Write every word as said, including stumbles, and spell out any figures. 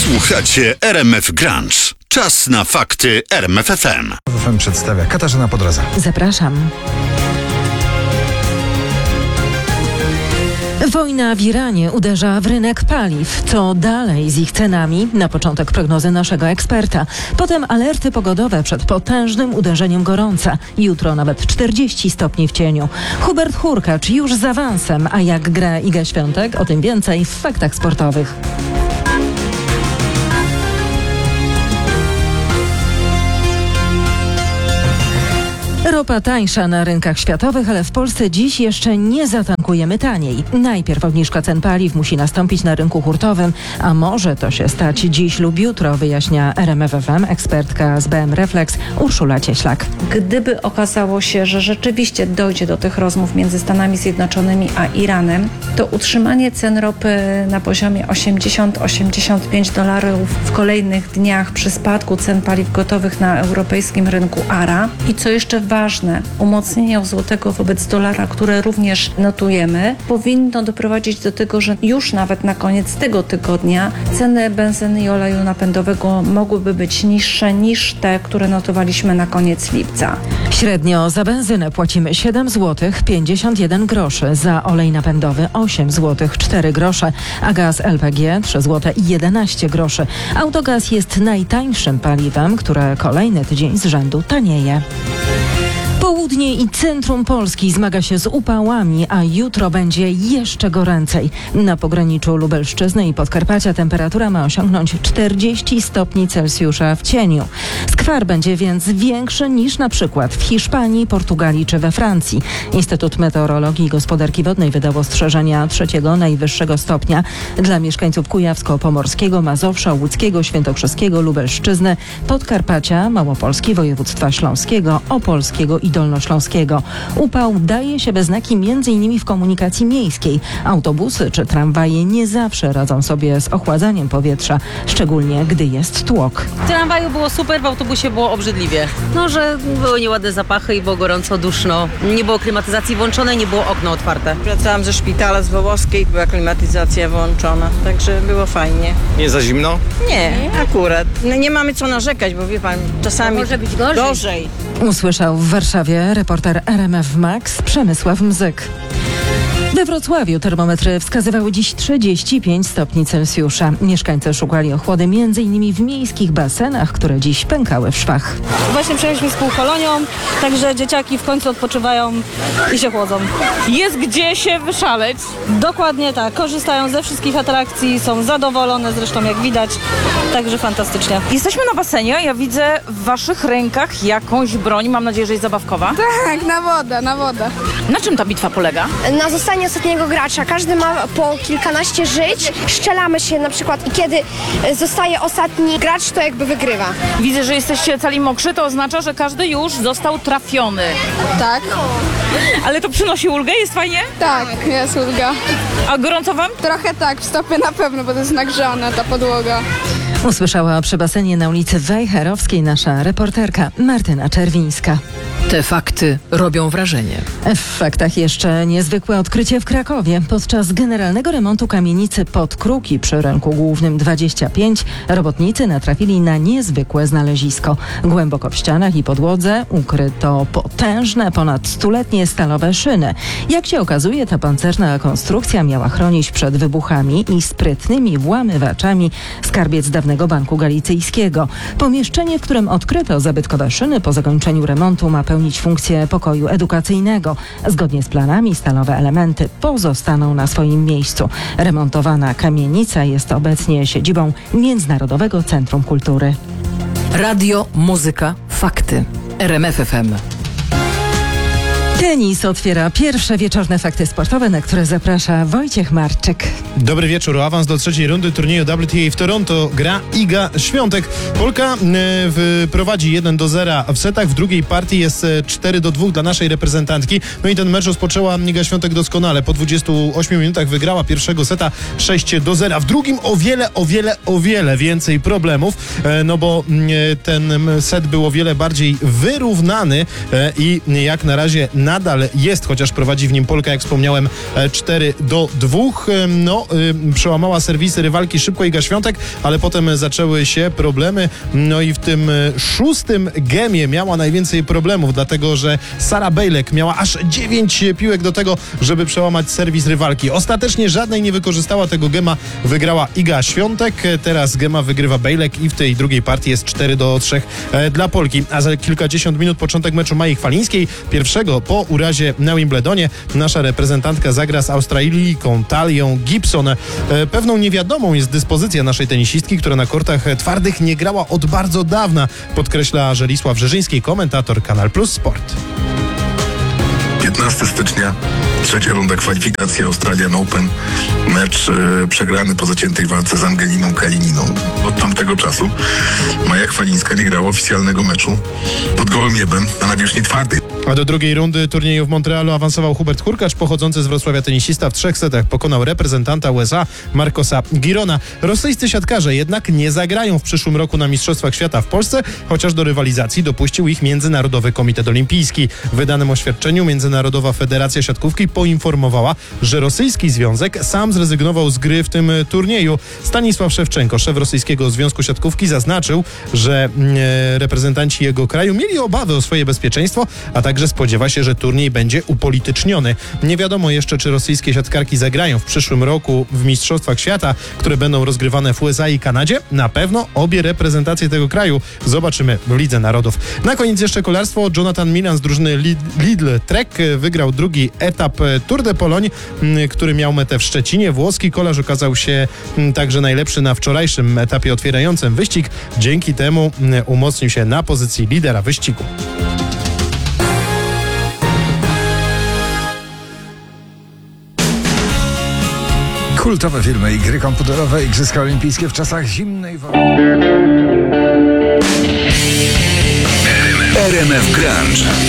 Słuchacie R M F Grunge. Czas na fakty R M F F M. F M przedstawia Katarzyna Podroza. Zapraszam. Wojna w Iranie uderza w rynek paliw. Co dalej z ich cenami? Na początek prognozy naszego eksperta. Potem alerty pogodowe przed potężnym uderzeniem gorąca. Jutro nawet czterdzieści stopni w cieniu. Hubert Hurkacz już z awansem. A jak gra Iga Świątek? O tym więcej w faktach sportowych. Ropa tańsza na rynkach światowych, ale w Polsce dziś jeszcze nie zatankujemy taniej. Najpierw obniżka cen paliw musi nastąpić na rynku hurtowym, a może to się stać dziś lub jutro, wyjaśnia R M F F M ekspertka z B M Reflex Urszula Cieślak. Gdyby okazało się, że rzeczywiście dojdzie do tych rozmów między Stanami Zjednoczonymi a Iranem, to utrzymanie cen ropy na poziomie osiemdziesiąt do osiemdziesięciu pięciu dolarów w kolejnych dniach przy spadku cen paliw gotowych na europejskim rynku A R A i co jeszcze ważne, umocnienie złotego wobec dolara, które również notujemy, powinno doprowadzić do tego, że już nawet na koniec tego tygodnia ceny benzyny i oleju napędowego mogłyby być niższe niż te, które notowaliśmy na koniec lipca. Średnio za benzynę płacimy siedem złotych pięćdziesiąt jeden groszy, za olej napędowy osiem złotych cztery grosze, a gaz L P G trzy złote jedenaście groszy. Autogaz jest najtańszym paliwem, które kolejny tydzień z rzędu tanieje. Południe i centrum Polski zmaga się z upałami, a jutro będzie jeszcze goręcej. Na pograniczu Lubelszczyzny i Podkarpacia temperatura ma osiągnąć czterdzieści stopni Celsjusza w cieniu. Skwar będzie więc większy niż na przykład w Hiszpanii, Portugalii czy we Francji. Instytut Meteorologii i Gospodarki Wodnej wydał ostrzeżenia trzeciego najwyższego stopnia dla mieszkańców Kujawsko-Pomorskiego, Mazowsza, Łódzkiego, Świętokrzyskiego, Lubelszczyzny, Podkarpacia, Małopolski, województwa śląskiego, opolskiego i dolnośląskiego. Upał daje się we znaki między innymi w komunikacji miejskiej. Autobusy czy tramwaje nie zawsze radzą sobie z ochładzaniem powietrza, szczególnie gdy jest tłok. W tramwaju było super, w autobusie było obrzydliwie. No, że były nieładne zapachy i było gorąco, duszno. Nie było klimatyzacji włączonej, nie było okno otwarte. Wracałam ze szpitala z Wołoskiej, była klimatyzacja włączona, także było fajnie. Nie za zimno? Nie, akurat. No, nie mamy co narzekać, bo wie pan, czasami może być gorzej. gorzej. Usłyszał w Warszawie reporter R M F Max Przemysław Mzyk. We Wrocławiu termometry wskazywały dziś trzydzieści pięć stopni Celsjusza. Mieszkańcy szukali ochłody między innymi w miejskich basenach, które dziś pękały w szwach. Właśnie przyjechaliśmy z półkolonią, także dzieciaki w końcu odpoczywają i się chłodzą. Jest gdzie się wyszaleć. Dokładnie tak, korzystają ze wszystkich atrakcji, są zadowolone zresztą jak widać, także fantastycznie. Jesteśmy na basenie, ja widzę w waszych rękach jakąś broń, mam nadzieję, że jest zabawkowa. Tak, na wodę, na wodę. Na czym ta bitwa polega? Na zostanie ostatniego gracza. Każdy ma po kilkanaście żyć. Strzelamy się na przykład i kiedy zostaje ostatni gracz, to jakby wygrywa. Widzę, że jesteście cali mokrzy, to oznacza, że każdy już został trafiony. Tak. Ale to przynosi ulgę? Jest fajnie? Tak, jest ulga. A gorąco wam? Trochę tak, w stopie na pewno, bo to jest nagrzana ta podłoga. Usłyszała przy basenie na ulicy Wejherowskiej nasza reporterka Martyna Czerwińska. Te fakty robią wrażenie. W faktach jeszcze niezwykłe odkrycie w Krakowie. Podczas generalnego remontu kamienicy Podkruki przy rynku głównym dwadzieścia pięć robotnicy natrafili na niezwykłe znalezisko. Głęboko w ścianach i podłodze ukryto potężne, ponad stuletnie stalowe szyny. Jak się okazuje, ta pancerna konstrukcja miała chronić przed wybuchami i sprytnymi włamywaczami skarbiec dawnego Banku Galicyjskiego. Pomieszczenie, w którym odkryto zabytkowe szyny po zakończeniu remontu, ma pełnić funkcję pokoju edukacyjnego. Zgodnie z planami stalowe elementy pozostaną na swoim miejscu. Remontowana kamienica jest obecnie siedzibą Międzynarodowego Centrum Kultury. Radio, muzyka, fakty. R M F F M. Tenis otwiera pierwsze wieczorne fakty sportowe, na które zaprasza Wojciech Marczyk. Dobry wieczór. O awans do trzeciej rundy turnieju W T A w Toronto gra Iga Świątek. Polka y, prowadzi jeden do zera w setach. W drugiej partii jest cztery do dwóch dla naszej reprezentantki. No i ten mecz rozpoczęła Iga Świątek doskonale. Po dwudziestu ośmiu minutach wygrała pierwszego seta sześć do zera. W drugim o wiele, o wiele, o wiele więcej problemów. E, no bo y, ten set był o wiele bardziej wyrównany e, i jak na razie na nadal jest, chociaż prowadzi w nim Polka, jak wspomniałem, cztery do dwóch. No, przełamała serwisy rywalki szybko Iga Świątek, ale potem zaczęły się problemy. No i w tym szóstym gemie miała najwięcej problemów, dlatego że Sara Bejlek miała aż dziewięć piłek do tego, żeby przełamać serwis rywalki. Ostatecznie żadnej nie wykorzystała tego gema, wygrała Iga Świątek. Teraz gema wygrywa Bejlek i w tej drugiej partii jest cztery do trzech dla Polki. A za kilkadziesiąt minut początek meczu Mai Chwalińskiej, pierwszego po urazie na Wimbledonie. Nasza reprezentantka zagra z Australijką Talią Gibson. Pewną niewiadomą jest dyspozycja naszej tenisistki, która na kortach twardych nie grała od bardzo dawna, podkreśla Żelisław Rzeżyński, komentator Kanal Plus Sport. piętnastego stycznia, trzecia runda kwalifikacji Australian Open. Mecz e, przegrany po zaciętej walce z Angeliną Kalininą. Od tamtego czasu Maja Chwalińska nie grała oficjalnego meczu pod gołym niebem na nawierzchni twardej. A do drugiej rundy turnieju w Montrealu awansował Hubert Hurkacz, pochodzący z Wrocławia tenisista. W trzech setach pokonał reprezentanta U S A Marcosa Girona. Rosyjscy siatkarze jednak nie zagrają w przyszłym roku na Mistrzostwach Świata w Polsce, chociaż do rywalizacji dopuścił ich Międzynarodowy Komitet Olimpijski. W wydanym oświadczeniu Międzynarodowa Federacja Siatkówki poinformowała, że rosyjski związek sam zrezygnował z gry w tym turnieju. Stanisław Szewczenko, szef rosyjskiego Związku Siatkówki, zaznaczył, że e, reprezentanci jego kraju mieli obawy o swoje bezpieczeństwo, a także spodziewa się, że turniej będzie upolityczniony. Nie wiadomo jeszcze, czy rosyjskie siatkarki zagrają w przyszłym roku w Mistrzostwach Świata, które będą rozgrywane w U S A i Kanadzie. Na pewno obie reprezentacje tego kraju zobaczymy w Lidze Narodów. Na koniec jeszcze kolarstwo. Jonathan Milan z drużyny Lidl Trek wygrał drugi etap Tour de Pologne, który miał metę w Szczecinie. Włoski kolarz okazał się także najlepszy na wczorajszym etapie otwierającym wyścig. Dzięki temu umocnił się na pozycji lidera wyścigu. Kultowe filmy i gry komputerowe, Igrzyska Olimpijskie w czasach zimnej wojny. R M F Grunge.